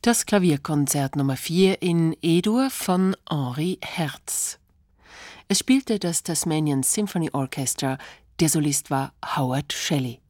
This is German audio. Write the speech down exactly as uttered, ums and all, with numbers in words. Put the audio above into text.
Das Klavierkonzert Nummer vier in E-Dur von Henri Herz. Es spielte das Tasmanian Symphony Orchestra, der Solist war Howard Shelley.